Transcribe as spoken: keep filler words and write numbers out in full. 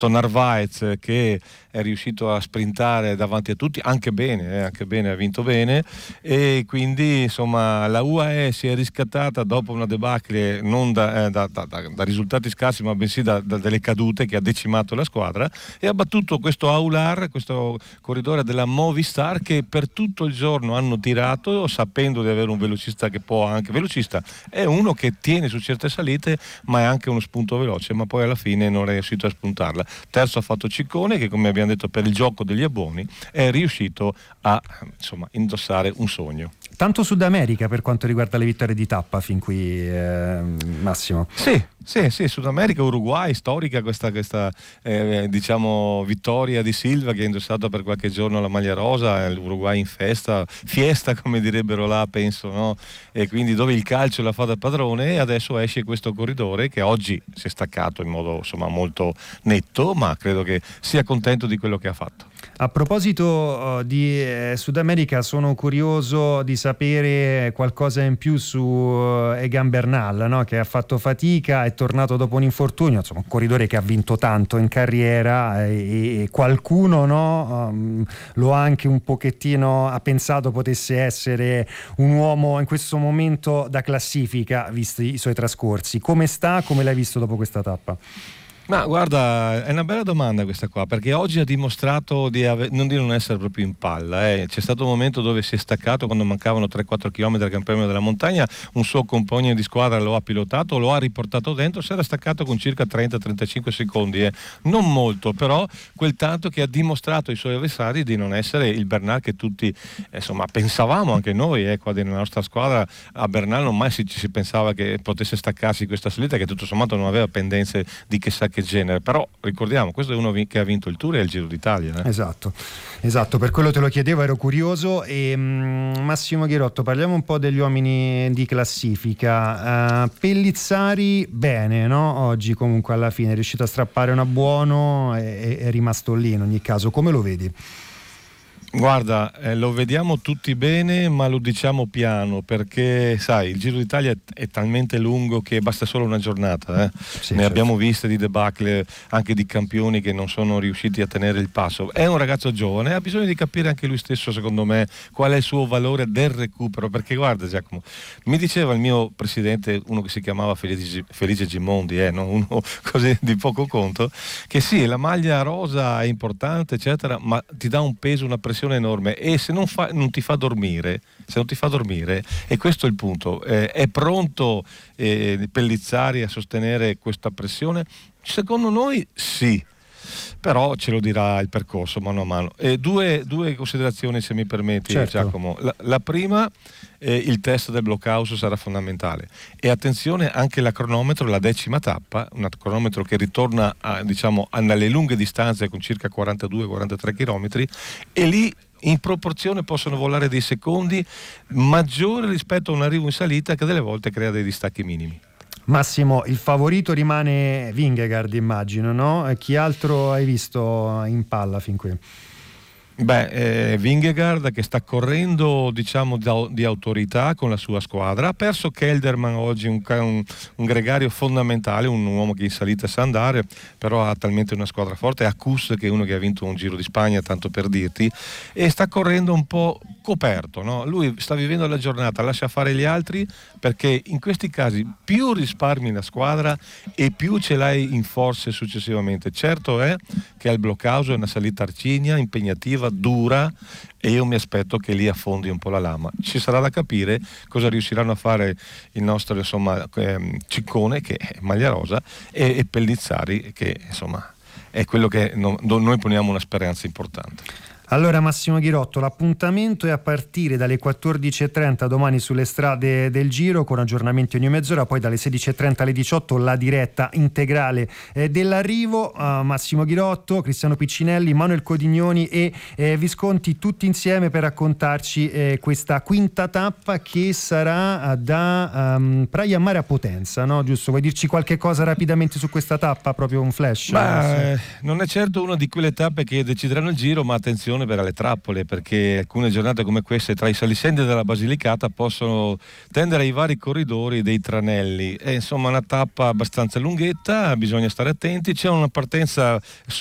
Narvaez, che è riuscito a sprintare davanti a tutti, anche bene, eh, anche bene, ha vinto bene, e quindi insomma la U A E si è riscattata dopo una debacle non da, eh, da, da, da risultati scarsi, ma bensì da, da delle cadute che ha decimato la squadra, e ha battuto questo Aular, questo corridore della Movistar, che per tutto il giorno hanno tirato, sapendo di avere un velocista che può anche, velocista è uno che tiene su certe salite, ma è anche uno spunto veloce, ma poi alla fine non è riuscito a spuntarla. Terzo ha fatto Ciccone, che come abbiamo detto per il gioco degli abboni è riuscito a insomma indossare un sogno. Tanto Sud America per quanto riguarda le vittorie di tappa fin qui, eh, Massimo. Sì, sì, sì, Sud America, Uruguay, storica questa, questa eh, diciamo vittoria di Silva, che ha indossato per qualche giorno la maglia rosa, l'Uruguay in festa, fiesta come direbbero là, penso, no? E quindi dove il calcio la fa da padrone, e adesso esce questo corridore che oggi si è staccato in modo insomma molto netto, ma credo che sia contento di quello che ha fatto. A proposito uh, di eh, Sud America, sono curioso di sapere qualcosa in più su uh, Egan Bernal, no? Che ha fatto fatica, è tornato dopo un infortunio, insomma un corridore che ha vinto tanto in carriera, e, e qualcuno, no, um, lo ha anche un pochettino ha pensato potesse essere un uomo in questo momento da classifica, visti i suoi trascorsi. Come sta? Come l'hai visto dopo questa tappa? Ma guarda, è una bella domanda questa qua, perché oggi ha dimostrato di ave- non di non essere proprio in palla, eh. C'è stato un momento dove si è staccato quando mancavano tre quattro chilometri al Gran Premio della Montagna, un suo compagno di squadra lo ha pilotato, lo ha riportato dentro, si era staccato con circa trenta trentacinque secondi, eh. Non molto, però quel tanto che ha dimostrato ai suoi avversari di non essere il Bernal che tutti eh, insomma pensavamo anche noi, eh, qua nella nostra squadra. A Bernal non mai si, ci si pensava che potesse staccarsi questa salita, che tutto sommato non aveva pendenze di chissà che genere, però ricordiamo, questo è uno che ha vinto il Tour e il Giro d'Italia, eh? esatto esatto per quello te lo chiedevo, ero curioso. E um, Massimo Ghirotto, parliamo un po' degli uomini di classifica. uh, Pellizzari bene, no? Oggi comunque alla fine è riuscito a strappare una buono e è rimasto lì in ogni caso. Come lo vedi? Guarda, eh, lo vediamo tutti bene, ma lo diciamo piano, perché sai, il Giro d'Italia è talmente lungo che basta solo una giornata, eh? Sì, ne certo. abbiamo viste di debacle, anche di campioni che non sono riusciti a tenere il passo. È un ragazzo giovane, ha bisogno di capire anche lui stesso, secondo me, qual è il suo valore del recupero, perché guarda Giacomo, mi diceva il mio presidente, uno che si chiamava Felice, Felice Gimondi, eh, no? Uno così di poco conto, che sì, la maglia rosa è importante, eccetera, ma ti dà un peso, una pressione enorme, e se non, fa, non ti fa dormire, se non ti fa dormire, e questo è il punto, eh, è pronto eh, Pellizzari a sostenere questa pressione? Secondo noi sì, però ce lo dirà il percorso mano a mano. E due, due considerazioni, se mi permetti, certo. Giacomo. La, la prima, eh, il test del blockhouse sarà fondamentale, e attenzione anche la cronometro, la decima tappa, un cronometro che ritorna a, diciamo, alle lunghe distanze con circa quarantadue quarantatré chilometri, e lì in proporzione possono volare dei secondi maggiori rispetto a un arrivo in salita che delle volte crea dei distacchi minimi. Massimo, il favorito rimane Vingegaard, immagino, no? Chi altro hai visto in palla fin qui? Beh, eh, Vingegaard che sta correndo, diciamo, da, di autorità con la sua squadra. Ha perso Kelderman oggi, un, un, un gregario fondamentale, un uomo che in salita sa andare, però ha talmente una squadra forte. Ha Kuss, che è uno che ha vinto un Giro di Spagna, tanto per dirti, e sta correndo un po' coperto, no? Lui sta vivendo la giornata, lascia fare gli altri, perché in questi casi più risparmi la squadra e più ce l'hai in forze successivamente. Certo è che al blockhouse è una salita arcigna, impegnativa, dura, e io mi aspetto che lì affondi un po' la lama. Ci sarà da capire cosa riusciranno a fare il nostro insomma ehm, Ciccone, che è maglia rosa, e, e Pellizzari, che insomma è quello che no, noi poniamo una speranza importante. Allora Massimo Ghirotto, l'appuntamento è a partire dalle quattordici e trenta domani sulle strade del Giro, con aggiornamenti ogni mezz'ora, poi dalle sedici e trenta alle diciotto la diretta integrale eh, dell'arrivo. uh, Massimo Ghirotto, Cristiano Piccinelli, Manuel Codignoni e eh, Visconti, tutti insieme per raccontarci eh, questa quinta tappa che sarà da um, Praia Mare a Potenza, no? Giusto? Vuoi dirci qualche cosa rapidamente su questa tappa, proprio un flash? Beh, non è certo una di quelle tappe che decideranno il Giro, ma attenzione attenzione per le trappole, perché alcune giornate come queste tra i saliscendi della Basilicata possono tendere ai vari corridori dei tranelli. È insomma una tappa abbastanza lunghetta, bisogna stare attenti. C'è una partenza